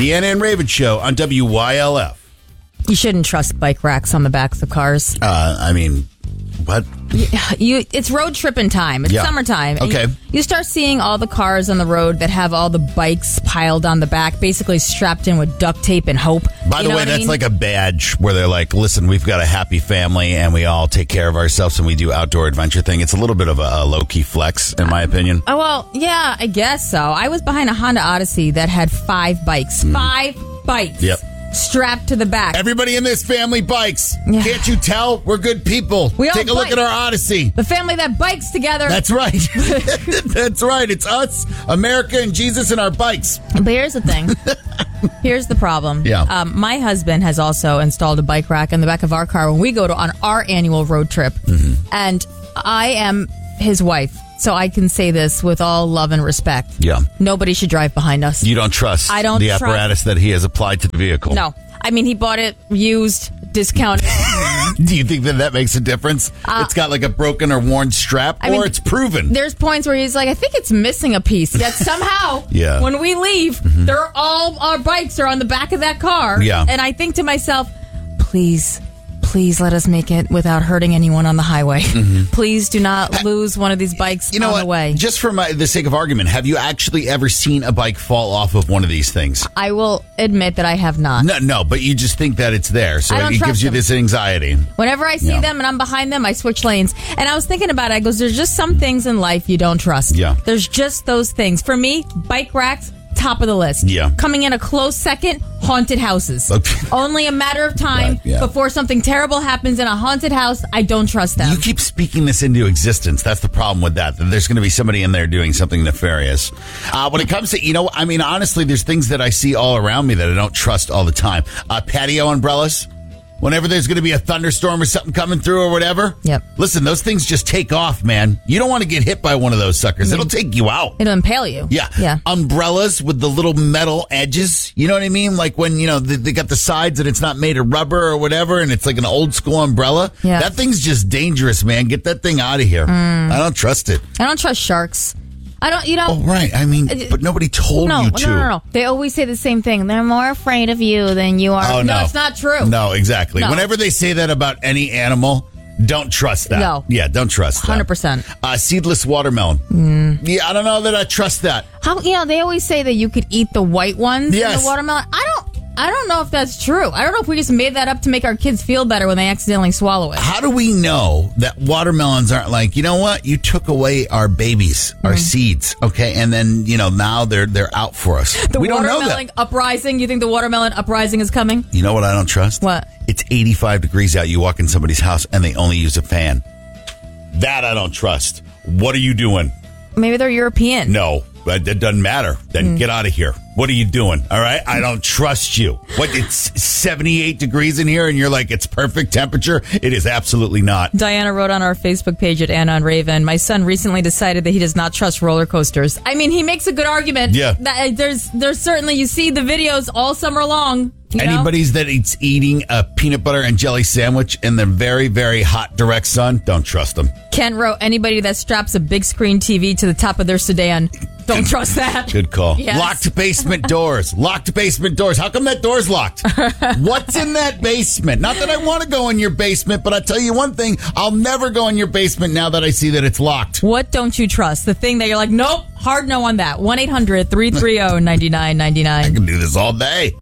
The Anna and Raven Show on WYLF. You shouldn't trust bike racks on the backs of cars. What? It's road tripping time. It's summertime. Okay. You start seeing all the cars on the road that have all the bikes piled on the back, basically strapped in with duct tape and hope. By the way, that's like a badge where they're like, listen, we've got a happy family and we all take care of ourselves and we do outdoor adventure thing. It's a little bit of a low-key flex, in my opinion. Oh, well, yeah, I guess so. I was behind a Honda Odyssey that had 5 bikes. 5 bikes. Yep. Strapped to the back. Everybody in this family bikes. Yeah. Can't you tell? We're good people. We all Take a look bike. at our Odyssey. The family that bikes together. That's right. That's right. It's us, America, and Jesus and our bikes. But here's the thing. Here's the problem. Yeah. My husband has also installed a bike rack in the back of our car when we go on our annual road trip. Mm-hmm. And I am his wife, so I can say this with all love and respect. Yeah. Nobody should drive behind us. You don't trust I don't the trust- apparatus that he has applied to the vehicle. No. I mean, he bought it used, discounted. Do you think that makes a difference? It's got like a broken or worn strap, or it's proven? There's points where he's like, I think it's missing a piece. Yet somehow, when we leave, all our bikes are on the back of that car. Yeah. And I think to myself, please let us make it without hurting anyone on the highway. Mm-hmm. Please do not lose one of these bikes on the way. Just for the sake of argument, have you actually ever seen a bike fall off of one of these things? I will admit that I have not. No, but you just think that it's there, so I don't it trust gives you them. this anxiety. Whenever I see them and I'm behind them, I switch lanes. And I was thinking about it. I goes, there's just some things in life you don't trust. Yeah. There's just those things. For me, bike racks, top of the list. Yeah. Coming in a close second, haunted houses. Okay. Only a matter of time before something terrible happens in a haunted house. I don't trust them. You keep speaking this into existence. That's the problem with that there's going to be somebody in there doing something nefarious. When it comes to, honestly, there's things that I see all around me that I don't trust all the time. Patio umbrellas. Whenever there's going to be a thunderstorm or something coming through or whatever. Yep. Listen, those things just take off, man. You don't want to get hit by one of those suckers. It'll take you out. It'll impale you. Yeah. Umbrellas with the little metal edges. You know what I mean? Like when, they got the sides and it's not made of rubber or whatever and it's like an old school umbrella. Yeah. That thing's just dangerous, man. Get that thing out of here. I don't trust it. I don't trust sharks. I don't, Oh, right. I mean, but nobody told you to. No. They always say the same thing. They're more afraid of you than you are. Oh, no. It's not true. No, exactly. No. Whenever they say that about any animal, don't trust that. No. Yeah, don't trust that. 100%. Seedless watermelon. Yeah, I don't know that I trust that. How, they always say that you could eat the white ones in the watermelon. I don't know if that's true. I don't know if we just made that up to make our kids feel better when they accidentally swallow it. How do we know that watermelons aren't like, you know what? You took away our babies, our seeds, okay? And then, now they're out for us. We don't know that. The watermelon uprising, you think the watermelon uprising is coming? You know what I don't trust? What? It's 85 degrees out. You walk in somebody's house and they only use a fan. That I don't trust. What are you doing? Maybe they're European. No, it doesn't matter. Then get out of here. What are you doing? All right? I don't trust you. What? It's 78 degrees in here and you're like, it's perfect temperature? It is absolutely not. Diana wrote on our Facebook page at Anna and Raven, my son recently decided that he does not trust roller coasters. I mean, he makes a good argument. Yeah. That there's certainly, you see the videos all summer long. Anybody's that eats eating a peanut butter and jelly sandwich in the very, very hot direct sun, don't trust them. Ken wrote, anybody that straps a big screen TV to the top of their sedan, don't trust that. Good call. Yes. Locked basement doors. Locked basement doors. How come that door's locked? What's in that basement? Not that I want to go in your basement, but I'll tell you one thing. I'll never go in your basement now that I see that it's locked. What don't you trust? The thing that you're like, nope, hard no on that. 1-800-330-9999. I can do this all day.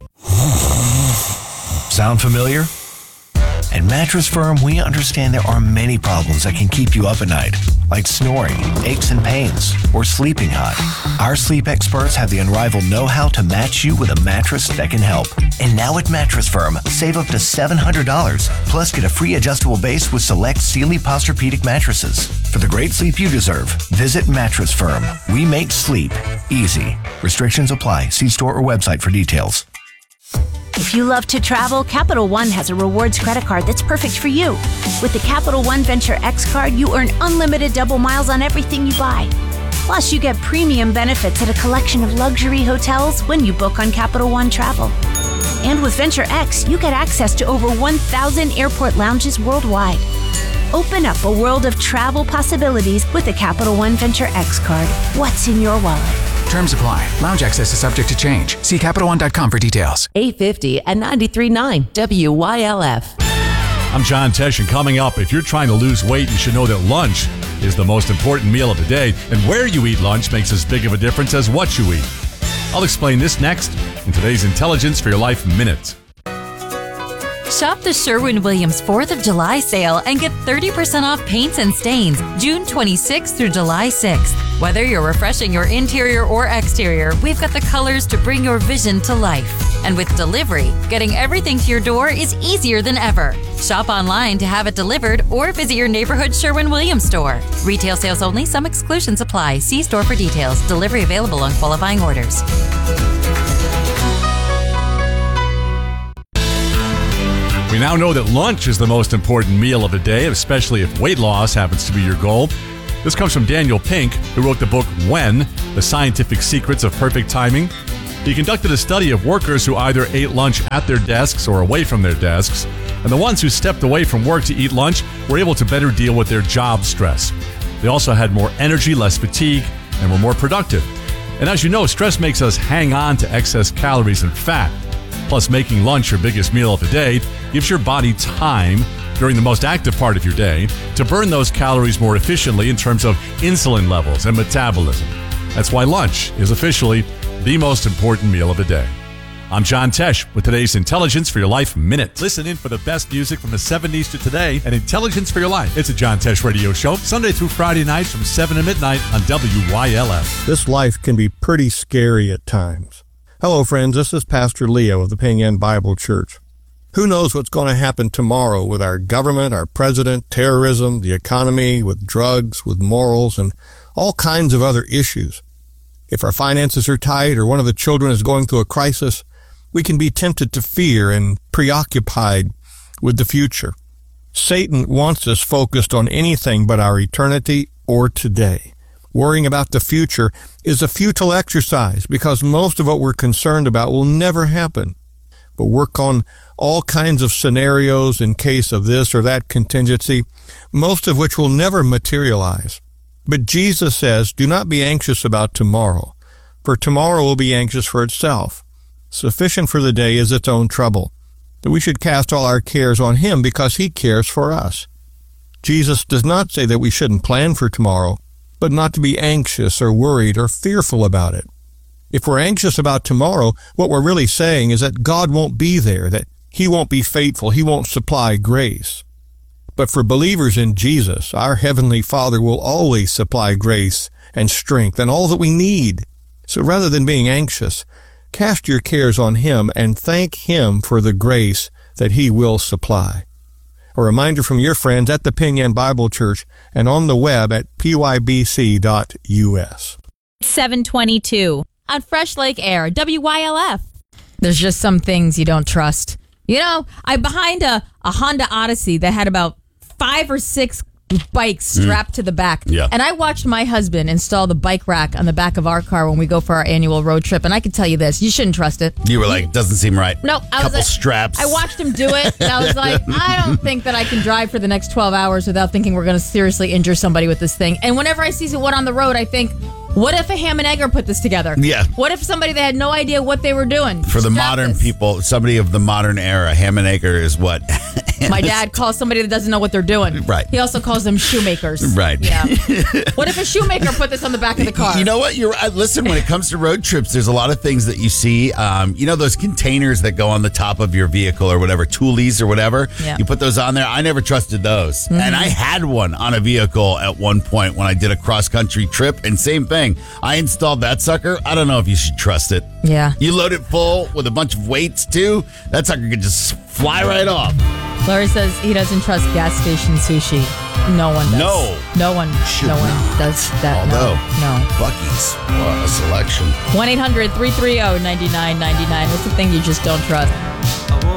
Sound familiar? At Mattress Firm, we understand there are many problems that can keep you up at night, like snoring, aches and pains, or sleeping hot. Our sleep experts have the unrivaled know-how to match you with a mattress that can help. And now at Mattress Firm, save up to $700, plus get a free adjustable base with select Sealy Posturepedic mattresses. For the great sleep you deserve, visit Mattress Firm. We make sleep easy. Restrictions apply. See store or website for details. If you love to travel, Capital One has a rewards credit card that's perfect for you. With the Capital One Venture X card, you earn unlimited double miles on everything you buy. Plus, you get premium benefits at a collection of luxury hotels when you book on Capital One Travel. And with Venture X, you get access to over 1,000 airport lounges worldwide. Open up a world of travel possibilities with the Capital One Venture X card. What's in your wallet? Terms apply. Lounge access is subject to change. See CapitalOne.com for details. 850 and 93.9 WYLF. I'm John Tesh, and coming up, if you're trying to lose weight, you should know that lunch is the most important meal of the day, and where you eat lunch makes as big of a difference as what you eat. I'll explain this next in today's Intelligence for Your Life Minute. Shop the Sherwin-Williams 4th of July sale and get 30% off paints and stains June 26th through July 6th. Whether you're refreshing your interior or exterior, we've got the colors to bring your vision to life. And with delivery, getting everything to your door is easier than ever. Shop online to have it delivered or visit your neighborhood Sherwin-Williams store. Retail sales only. Some exclusions apply. See store for details. Delivery available on qualifying orders. We now know that lunch is the most important meal of the day, especially if weight loss happens to be your goal. This comes from Daniel Pink, who wrote the book When: The Scientific Secrets of Perfect Timing. He conducted a study of workers who either ate lunch at their desks or away from their desks, and the ones who stepped away from work to eat lunch were able to better deal with their job stress. They also had more energy, less fatigue, and were more productive. And as you know, stress makes us hang on to excess calories and fat. Plus, making lunch your biggest meal of the day gives your body time during the most active part of your day to burn those calories more efficiently in terms of insulin levels and metabolism. That's why lunch is officially the most important meal of the day. I'm John Tesh with today's Intelligence for Your Life Minute. Listen in for the best music from the 70s to today and Intelligence for Your Life. It's a John Tesh radio show, Sunday through Friday nights from 7 to midnight on WYLF. This life can be pretty scary at times. Hello, friends. This is Pastor Leo of the Ping An Bible Church. Who knows what's going to happen tomorrow with our government, our president, terrorism, the economy, with drugs, with morals, and all kinds of other issues. If our finances are tight or one of the children is going through a crisis, we can be tempted to fear and preoccupied with the future. Satan wants us focused on anything but our eternity or today. Worrying about the future is a futile exercise because most of what we're concerned about will never happen. But work on all kinds of scenarios in case of this or that contingency, most of which will never materialize. But Jesus says, do not be anxious about tomorrow, for tomorrow will be anxious for itself. Sufficient for the day is its own trouble. That we should cast all our cares on Him because He cares for us. Jesus does not say that we shouldn't plan for tomorrow, but not to be anxious or worried or fearful about it. If we're anxious about tomorrow, what we're really saying is that God won't be there, that He won't be faithful, He won't supply grace. But for believers in Jesus, our Heavenly Father will always supply grace and strength and all that we need. So rather than being anxious, cast your cares on Him and thank Him for the grace that He will supply. A reminder from your friends at the Ping An Bible Church and on the web at pybc.us. 722 on Fresh Lake Air, WYLF. There's just some things you don't trust. You know, I'm behind a Honda Odyssey that had about 5 or 6 bikes strapped to the back. Yeah. And I watched my husband install the bike rack on the back of our car when we go for our annual road trip. And I can tell you this, you shouldn't trust it. You were like, doesn't seem right. No, I was Couple like, straps. I watched him do it, and I was like, I don't think that I can drive for the next 12 hours without thinking we're going to seriously injure somebody with this thing. And whenever I see one on the road, I think, what if a ham and egger put this together? Yeah. What if somebody that had no idea what they were doing? For the strapped modern this? people, somebody of the modern era, ham and egger is what? My dad calls somebody that doesn't know what they're doing. Right. He also calls them shoemakers. Right. Yeah. What if a shoemaker put this on the back of the car? You know what? Listen, when it comes to road trips, there's a lot of things that you see. You know those containers that go on the top of your vehicle or whatever, toolies or whatever? Yeah. You put those on there. I never trusted those. Mm-hmm. And I had one on a vehicle at one point when I did a cross-country trip. And same thing. I installed that sucker. I don't know if you should trust it. Yeah. You load it full with a bunch of weights, too. That sucker could just fly right off. Larry says he doesn't trust gas station sushi. No one does. No. No one. Should no one not. does that. Although, No. Buc-ee's, what a selection. 1-800-330-9999. What's the thing you just don't trust?